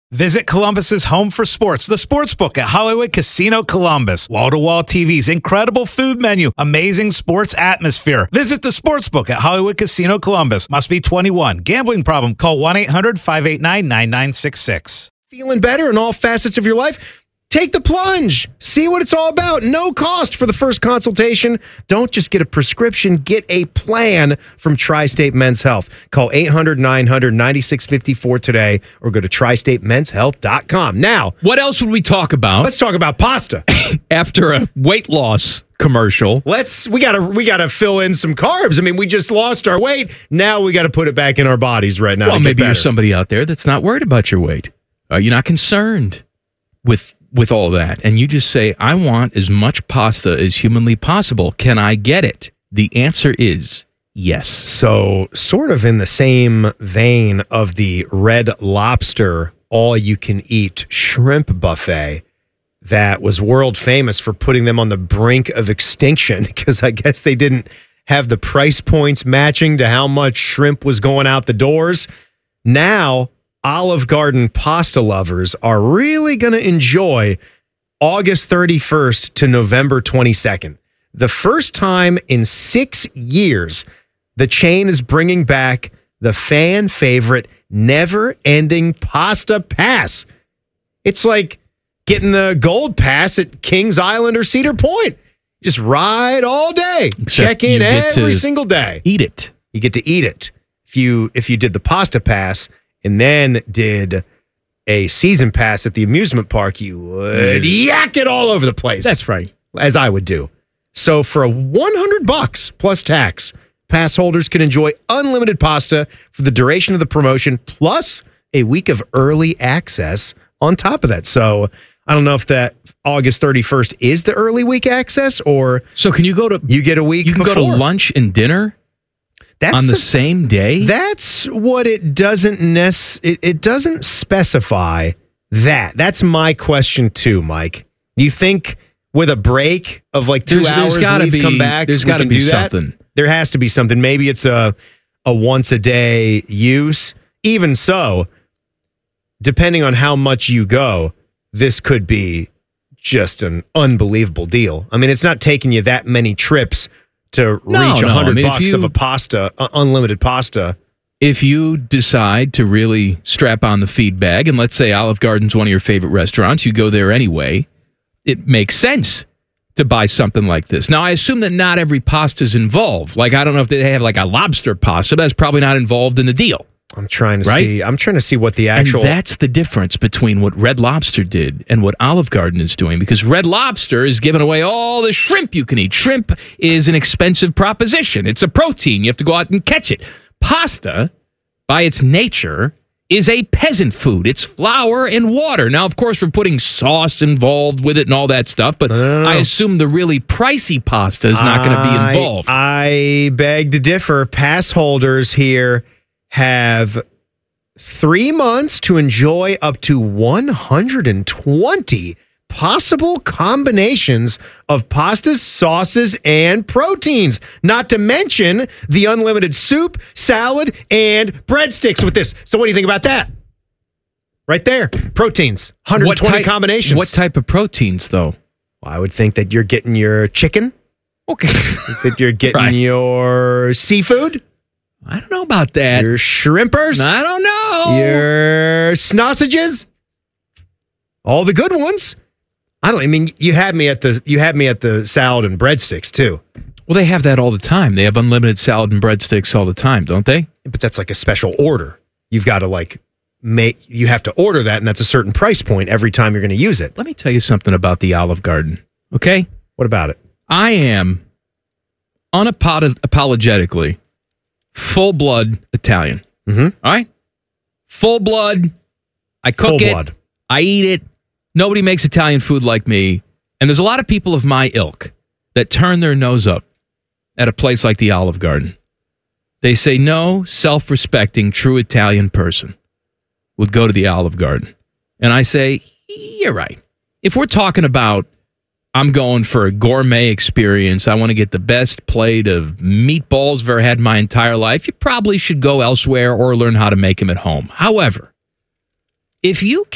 Visit Columbus's home for sports, the Sportsbook at Hollywood Casino Columbus. Wall-to-wall TVs, incredible food menu, amazing sports atmosphere. Visit the Sportsbook at Hollywood Casino Columbus. Must be 21. Gambling problem? Call 1-800-589-9966. Feeling better in all facets of your life? Take the plunge. See what it's all about. No cost for the first consultation. Don't just get a prescription. Get a plan from Tri-State Men's Health. Call 800-900-9654 today or go to tristatemenshealth.com. Now, what else would we talk about? Let's talk about pasta. After a weight loss commercial. We gotta fill in some carbs. I mean, we just lost our weight. Now we got to put it back in our bodies right now. Well, maybe you're somebody out there that's not worried about your weight. You're not concerned with all that, and you just say, I want as much pasta as humanly possible. Can I get it? The answer is yes. So, sort of in the same vein of the Red Lobster all-you-can-eat shrimp buffet that was world famous for putting them on the brink of extinction because I guess they didn't have the price points matching to how much shrimp was going out the doors. Now, Olive Garden pasta lovers are really going to enjoy August 31st to November 22nd. The first time in 6 years, the chain is bringing back the fan favorite never-ending pasta pass. It's like getting the gold pass at Kings Island or Cedar Point. Just ride all day. Check in every single day. Eat it. You get to eat it. If you did the pasta pass and then did a season pass at the amusement park, you would yak it all over the place. That's right. As I would do. So for $100 plus tax, pass holders can enjoy unlimited pasta for the duration of the promotion, plus a week of early access on top of that. So I don't know if that August 31st is the early week access, or so can you go to you get a week. You can before. go to lunch and dinner. That's on the same day? That's what it doesn't it doesn't specify that. That's my question too, Mike. You think with a break of like 2 hours come back, there's got to be something. There has to be something. Maybe it's a once a day use. Even so, depending on how much you go, this could be just an unbelievable deal. I mean, it's not taking you that many trips to reach $100 of a pasta, unlimited pasta. If you decide to really strap on the feed bag, and let's say Olive Garden's one of your favorite restaurants, you go there anyway, it makes sense to buy something like this. Now, I assume that not every pasta is involved. Like, I don't know if they have like a lobster pasta. That's probably not involved in the deal. I'm trying to see what the actual... And that's the difference between what Red Lobster did and what Olive Garden is doing, because Red Lobster is giving away all the shrimp you can eat. Shrimp is an expensive proposition. It's a protein. You have to go out and catch it. Pasta, by its nature, is a peasant food. It's flour and water. Now, of course, we're putting sauce involved with it and all that stuff, but I assume the really pricey pasta is not going to be involved. I beg to differ. Pass holders here have 3 months to enjoy up to 120 possible combinations of pastas, sauces, and proteins. Not to mention the unlimited soup, salad, and breadsticks with this. So what do you think about that? Right there. Proteins. 120 combinations. What type of proteins, though? Well, I would think that you're getting your chicken. Okay. That you're getting your seafood. I don't know about that. Your shrimpers? I don't know. Your sausages? All the good ones. I mean, you had me at the salad and breadsticks too. Well, they have that all the time. They have unlimited salad and breadsticks all the time, don't they? But that's like a special order. You've got to you have to order that, and that's a certain price point every time you're going to use it. Let me tell you something about the Olive Garden, okay? What about it? I am unapologetically full-blood Italian. Mm-hmm. All right? Full blood. I cook it. I eat it. Nobody makes Italian food like me. And there's a lot of people of my ilk that turn their nose up at a place like the Olive Garden. They say no self-respecting, true Italian person would go to the Olive Garden. And I say, you're right. If we're talking about I'm going for a gourmet experience, I want to get the best plate of meatballs I've ever had in my entire life, you probably should go elsewhere or learn how to make them at home. However, if you